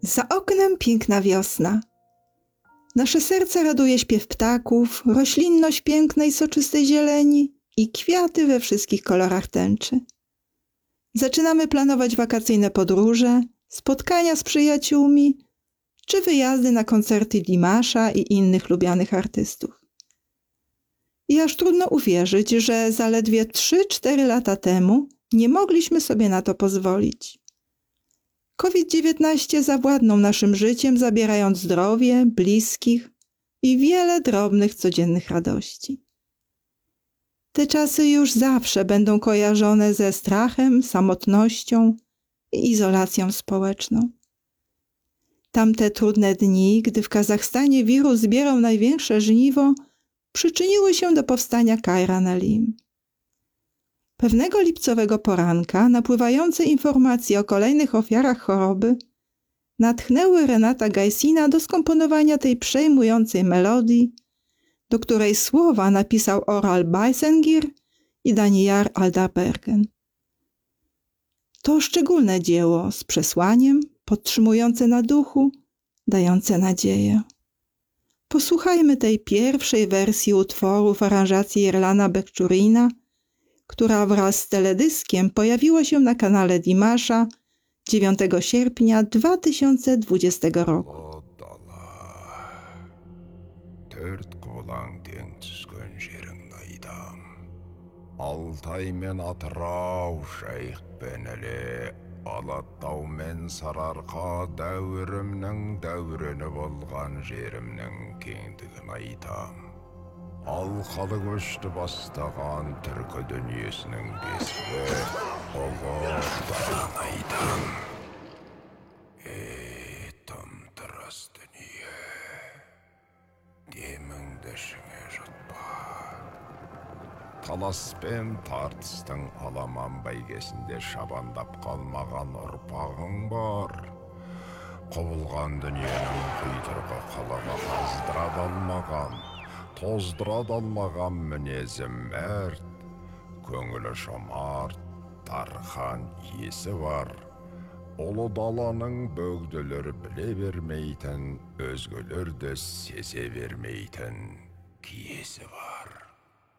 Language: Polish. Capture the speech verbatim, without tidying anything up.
Za oknem piękna wiosna. Nasze serce raduje śpiew ptaków, roślinność pięknej, soczystej zieleni i kwiaty we wszystkich kolorach tęczy. Zaczynamy planować wakacyjne podróże, spotkania z przyjaciółmi czy wyjazdy na koncerty Dimasza i innych lubianych artystów. I aż trudno uwierzyć, że zaledwie trzy cztery lata temu nie mogliśmy sobie na to pozwolić. kowid dziewiętnaście zawładnął naszym życiem, zabierając zdrowie, bliskich i wiele drobnych, codziennych radości. Te czasy już zawsze będą kojarzone ze strachem, samotnością i izolacją społeczną. Tamte trudne dni, gdy w Kazachstanie wirus zbierał największe żniwo, przyczyniły się do powstania Kajran Alim. Pewnego lipcowego poranka napływające informacje o kolejnych ofiarach choroby natchnęły Renata Gaysina do skomponowania tej przejmującej melodii, do której słowa napisał Oral Bayzengir i Danijar Aldarbergen. To szczególne dzieło z przesłaniem, podtrzymujące na duchu, dające nadzieję. Posłuchajmy tej pierwszej wersji utworu w aranżacji Erlana Bekczurina, która wraz z teledyskiem pojawiła się na kanale Dimasza dziewiątego sierpnia dwa tysiące dwudziestego roku. Alтай мен Атырау шайықпен әле, Алатау мен Сарыарқа дәуірімнің дәуірені болған жерімнің кеңдігін айтам. Алқалы көшті бастаған түркі дүниесінің бесігі ұлықтарын айтам. Ей, тым-тырыс дүние, деміңді ішіңе жұтпа. Талас пен тартыстың аламан бәйгесінде шабандап қалмаған ұрпағың бар. Құбылған дүниенің құйтырғы қалаға қаздыра алмаған, тоздыра алмаған мінезі мәрт, көңілі жомарт, дархан есі бар. Ұлы даланың бөгделер біле бермейтін, өзгелерді сезе бермейтін киесі бар.